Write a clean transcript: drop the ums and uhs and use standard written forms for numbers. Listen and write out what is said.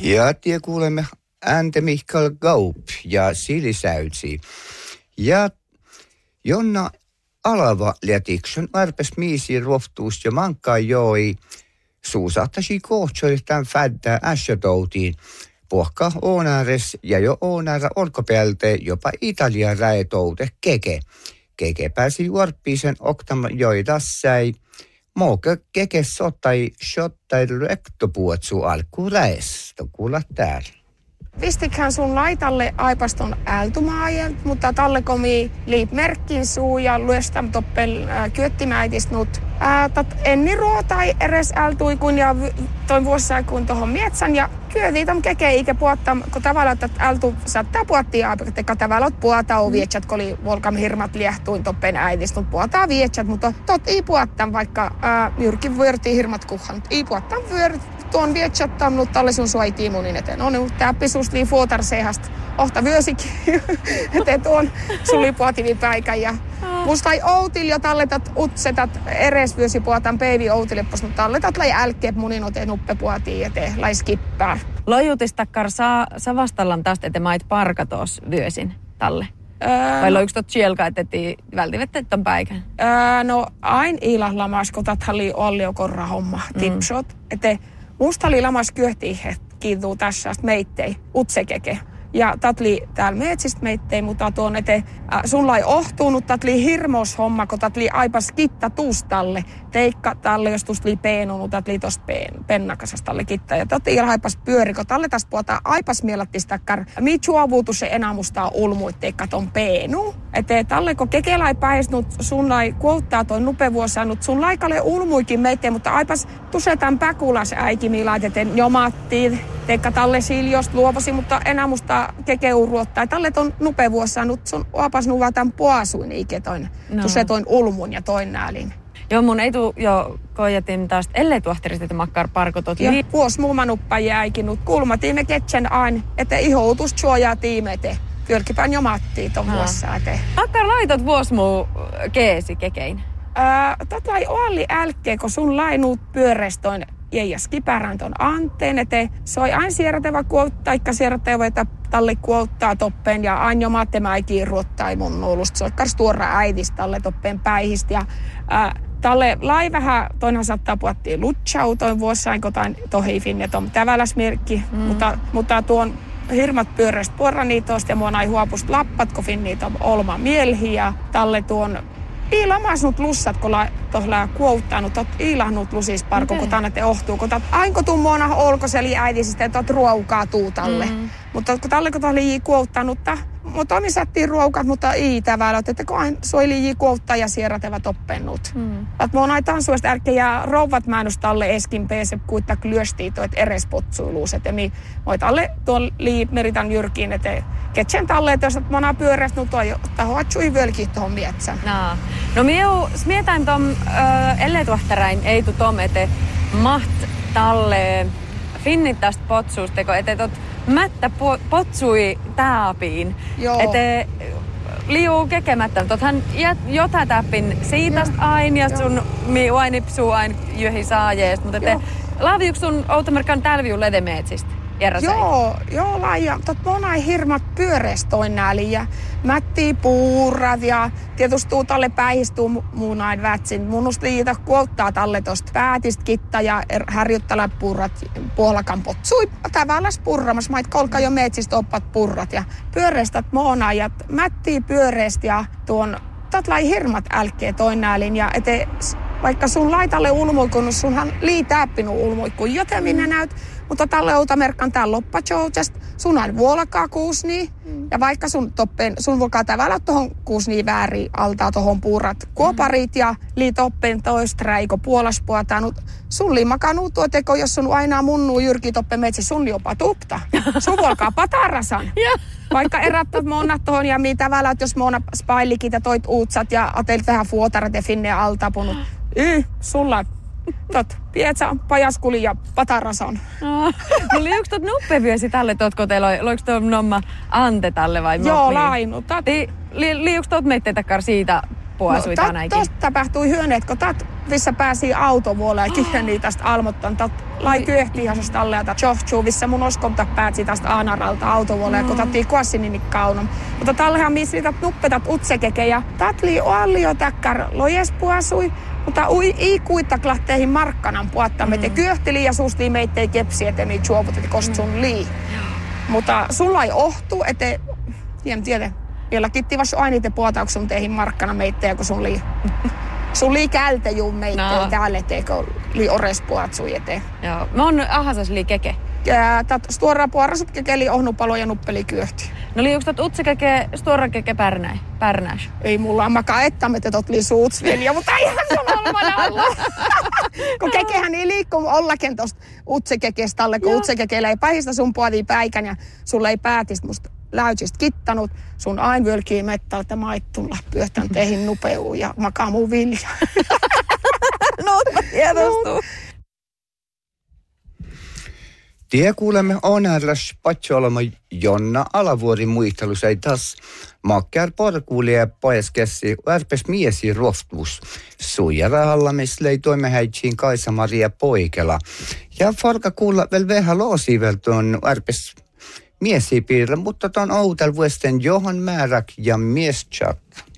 Ja tie kuulemme ääntä Mikael Gaup ja Silisäytsi. Ja Jonna Alava lätiksen arpes miisi ruoftuus ja mankkaa joi. Suusahtasi kohtsoi tämän fäddää äsjötoutiin. Pohka oonares ja jo oonara olkopäältä jopa Italian räetoude keke. Keke pääsi juorppiisen oktam joidassai. Måke keke shottai rektopuotsu alkuun räes. Kuulla täällä. Pistikhän sun laitalle aipaston ältumaajan, mutta talle komi liip merkkin suu ja lyöstäm toppel kyöttimäitistnut. Enni ruotai eres ältui kun ja toin vuossa kun tohon mietsän ja kyötiitam keke eikä puottam, kun tavallaan että ältu saattaa puottia aipateka tavallaan puotaa vietsät, kun oli volkam hirmat liehtuin toppen äitistnut puotaa vietsät, mutta tot ei puottam vaikka jyrkin vyörtii hirmat kuhan. Ei puottam tuon vietsattam, mutta talle sun suaitii munin eteen. On nyt tää pisusli fuotarseehast ohta vyösikin, eteen tuon suli puotivi päikän ja musta ei outil jo talletat utsetat eres vyösi puotan peivi outilippas, mutta talletat lai älkeep munin oteen uppe puotiin eteen lai skippää. Lojutistakar savastallan tästä ete mait parkatos vyösin talle? Vai loiks tot sielka, että välttämättä ton päikän? No ain ilahlamas, kun tathalli olli korra homma tipsot. Ete musta oli lamas kyöhtii kiituu tässä meittei utsekeke. Ja tatli täällä metsistä meittei, mutta tuon ete sun lai ohtuunut, tatli hirmos homma, kun tatli aipas kitta tuustalle. Teikka talle, jos tuustli peenunut, tatli tosta pennakasastalle kitta. Ja totti aipas pyöri, kun talle tästä puhutaan aipas mielattistakkar. Mi chuovuutu se enää mustaa ulmuit, teikka ton peenu. Ete talle, kun kekelai päisnut, sun lai kuottaa toi nupevuosanut, sun laikalle ulmuikin meitteen, mutta aipas tusetan päkulas äiki, milaiteten jomattiin. Teikka talle siljost luopasi, mutta enää musta kekeuruottaa. Talle ton nupevuosanut, sun opas nuvataan puasuin iketoin. No. Tusetoin ulmun ja toin näälin. Joo, mun ei tuu jo koijatin taas, ellei tuohterisesti makkar parkotot. Ja vuos muumanuppa jäikinut. Kulmatiime ketsen ain, että ihoutus suojaa tiimete. Pyrkipään jo mattiin ton vuossa ete. Makkar laitot vuos muu keesi kekein? Lai oli älkeen, kun sun lainut pyörestoin ja skipärän ton anteen, ete soi ain siirrätevä kuottaikka siirrätevä, että talle kuottaa toppeen ja ain jo mattemaikin ruottai mun nuolusta. Soikkars tuora äitis talle toppeen päihistä ja talle lai vähän toinhan saattaa puhuttiin lutsau toin vuossain, kun tohifin, että on täväläsmerkki, mutta tuon hirmat pyöreistä porraniitosta ja mua näin huopusta lappat, kun finniitä on olma mielhi ja talle tuon iilamasnut lussat, kun tohlaa kuouttanut, oot iilahnut lusis parko, kun tänne ohtuu, kun ainko tuu muona olkoseli äidisistä, että oot ruokaa tuutalle. Mutta kun talle, kun tohli kuouttanutta, mutta omi sattiin ruokat, mutta ei tävällä, että kun aina soili kuouttaa ja sierrätevä toppennut. Että mua näin tansuista ärkejä rouvat määnus talle eskin peese, kuittaa lyöstii toit eres potsuiluus. Että mi voit alle tuon meritan jyrkiin, että ketsen talle, että jos mua näin pyöräsnut, toi tahoatsui völkiin tuohon mietsään. No mieu smietään tom elletuohteräin ei tu tom, että maht talle finnit tästä potsuusteko, että tot mättä potsui tääpiin. Että liu kekemättä. Tothan jota täppin siitästä ain ja sun miu aini psuu ain jöhi saajeest. Mutta laaviuks sun outomerkan tälviu ledemeetsistä? Joo, laaja. Tot monai hirmat pyöreestoin nääli ja mättii puurat ja tietysti tuu talle päihistuu muun ain vätsin. Munust liitä kuottaa talle tosta päätistä kitta ja härjyttälä purrat puolakan potsui. Tävälläs purramas, mait kolka jo meetsistä oppat purrat ja pyöreestat monaa ja mättii pyöreest ja tuon tatlai hirmat älkee toin näälin ja ete vaikka sun laitalle ulmuikun, sunhan liitääppinut ulmuikun, joten minä näyt. Mutta tälle outamerkkaan tää loppajoutest, sun on vuolakaa kuusni. Ja vaikka sun volkaa tävällä tohon kuusni väärin altaa tohon puurat kuoparit ja liitoppen toisträiko puolaspuotanut. Sun liimakanuu tuo teko, jos sun aina munnuu jyrki toppe metsi, sun jopa tupta. Sun volkaa patarasan. Vaikka erättät monat tohon ja mitä välät, jos mona spaillikit ja toit uutsat ja atelit vähän fuotarat ja finne altapunut. Sulla pietsä, pajaskuli ja patarasan. No liuks tot nuppevyösi tälle totko teillä, loiks tuon nomma ante tälle vai? Joo, lainut. Liuks tot meitteetäkään siitä loppua sui tänäkin. Tosta tapahtui hyöneet, kun missä pääsi autovuoleen kiinni tästä almottan. Lai kyöhtiihäisestä alle, että johtuu, missä mun oskonta päätsi tästä aanaralta autovuoleen, kun tattiin kuassinini kaunum. Mutta tallehan missä niitä nuppetat utsekeke ja tatli oallio takkar lojespuasui. Mutta ei kuittak lähteihin markkanan puottamme. Te kyöhteli ja suustiin meittei kepsi, ettei niitä juovutet kost sun lii. Mutta sulla ei ohtu, ettei, en tiedä, vielä kittivas aina te puotauksun teihin markkana meittejä, kun sun lii. Sun lii kälte juu meittejä täällä, etteikö lii ores puotsui eteen. Joo, mä oon ahasas lii keke. Stuora puorasut kekeli ohnupalo ja nuppeli kyöhti. No liiuks tot utsekeke, stuora keke pärnäis? Ei mulla makaa ettämme, että tot lii suutsveliä, mutta eihän sun olmana olla. Kun kekehän ei liikku ollakin tosta utsekekestä alle, kun utsekekeillä ei pahista sun puotiin päikän ja sulle ei päätistä musta läytsistä kittanut. Sun ain völkii mettältä maittulla pyöhtän teihin nupeu ja makaa muu vilja. No, tiedostuu. Tie kuulemme onärläs patjolma Jonna Alavuori muistelus ei taas makkar porkuulia poeskessi värpes miesi rohtuus. Suijarahalla missä lei toimme häitsiin Kaisa-Maria Poikela. Ja forka kuulla vielä vähän loosivel tuon värpes miesipiirre, mutta tuon outel vuosten Johan Määrak ja mies chat.